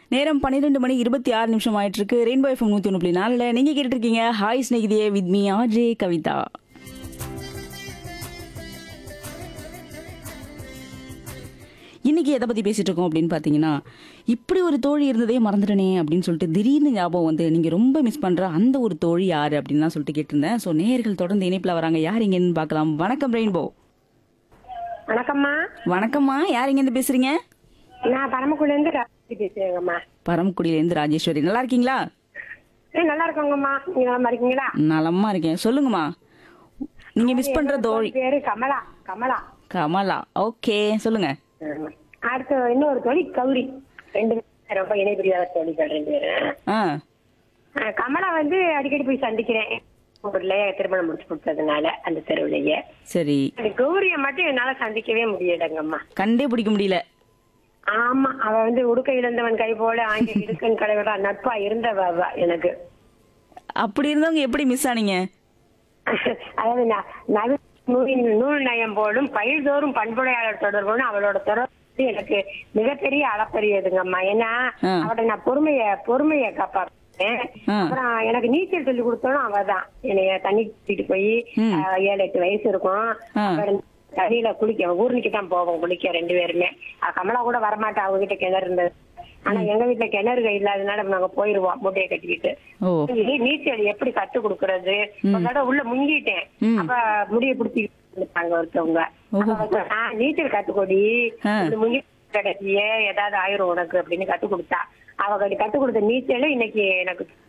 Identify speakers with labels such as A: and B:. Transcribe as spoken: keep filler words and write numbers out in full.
A: நேரம் பன்னிரண்டு மணி இருபத்தி ஆறு நிமிஷம் ஆயிட்டு இருக்கு. ரெயின்போ எஃப்எம் நூத்தி ஒன்று புள்ளி நாலுல நீங்க கேட்டுட்டு இருக்கீங்க hi ஸ்நேகிதியே with me RJ Kavitha. இன்னைக்கு எதை பத்தி பேசிட்டு இருக்கோம் அப்படின்னு பாத்தீங்கன்னா, இப்படி ஒரு தோழி இருந்ததே மறந்துட்டனே அப்படின்னு சொல்லிட்டு திடீர்னு ஞாபகம் வந்து நீங்க ரொம்ப மிஸ் பண்ற அந்த ஒரு தோழி யாரு அப்படின்னு தான் சொல்லிட்டு கேட்டிருந்தேன். ஸோ நேயர்கள் தொடர்ந்து இணைப்புல வராங்க. யார் இங்கன்னு பார்க்கலாம். வணக்கம் ரெயின்போ.
B: வணக்கம்மா.
A: வணக்கம்மா, யார் இங்க இருந்து பேசுறீங்க?
B: நான் பரமக்குடில இருந்து ராஜேஸ்வரி பேசுறேங்கம்மா.
A: பரமக்குடியில இருந்து ராஜேஸ்வரி. நல்லா இருக்கீங்களா?
B: ஏ, நல்லா இருக்கோங்கம்மா. நீங்க நல்லா இருக்கீங்களா?
A: நலமா இருக்கேன். சொல்லுங்கம்மா, நீங்க மிஸ் பண்ற தோழி.
B: பேரு கமலா. கமலா
A: கமலா. ஓகே, சொல்லுங்க.
B: ஆமா. அடுத்து இன்னொரு தோழி கௌரி. ரெண்டு பேரும் ரொம்ப இணைப்பிரியாத தோழிகள் ரெண்டு பேரும்.
A: ஆ
B: ஆ, கமலா வந்து அடிக்கடி போய் சந்திக்கிறேன். ஊர்ல திருமணம் முடிச்சு கொடுத்ததுனால அந்த தெருவுலயே.
A: சரி.
B: அந்த கௌரிய மட்டும் என்னால சந்திக்கவே முடியலங்கம்மா.
A: கண்டே பிடிக்க முடியல.
B: ஆமா, அவ வந்து உடுக்க இழந்தவன் கை போல ஆங்கில இடுக்கன் கலைவரா நட்பா இருந்தவ அவ எனக்கு.
A: அப்படி இருந்தவங்க எப்படி மிஸ் ஆனீங்க?
B: அதாவது ந- நவீன நூலின் நூல் நயம் போலும் பயிர்தோறும் பண்புடையாளர் தொடர்புன்னு அவளோட தொடர்பு எனக்கு மிகப்பெரிய அளப்பரியதுங்கம்மா. ஏன்னா
A: ஆ.
B: அவட நான் பொறுமைய பொறுமைய காப்பாற்றேன்.
A: ஆ.
B: அப்புறம் எனக்கு நீச்சல் சொல்லி கொடுத்தோம் அவதான். என்னைய தண்ணி கூட்டிட்டு போய்
A: ம்.
B: ஏழு எட்டு வயசு இருக்கும்.
A: ஆ.
B: அப்புறம் தண்ணியில குளிக்க ஊர்னிக்கு தான் போவோம் குளிக்க ரெண்டு பேருமே. அஹ் கமலா கூட வரமாட்டா, அவங்க கிட்ட கிணறு இருந்தது. ஆனா எங்க வீட்டுல கிணறு இல்லாதனால நாங்க போயிருவோம் மூட்டையை கட்டிக்கிட்டு.
A: ஓ.
B: நீ- நீச்சல் எப்படி கத்து கொடுக்கறது? ஒரு தடவை உள்ள முங்கிட்டேன்.
A: ம்.
B: அப்ப முடிய பிடிச்சிட்டாங்க ஒருத்தவங்க.
A: ஓஹோ.
B: அப்ப நான் நீச்சல் கத்துக்கொடி
A: ஆ.
B: முங்கி கடைசியே ஏதாவது ஆயிரும் உனக்கு அப்படின்னு கத்து கொடுத்தா. அவ கத்து கொடுத்த நீச்சல் இன்னைக்கு எனக்கு